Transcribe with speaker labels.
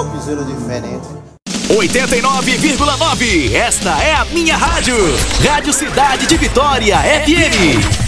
Speaker 1: o piseiro diferente.
Speaker 2: 89,9. Esta é a minha rádio. Rádio Cidade de Vitória FM.